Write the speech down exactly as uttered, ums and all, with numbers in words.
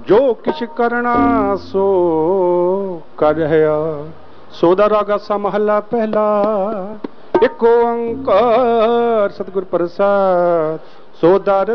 जो किछ करना सो कर रहा। सोदा रागा सा महला पहला। एक ओंकार सतगुर प्रसाद। सोदा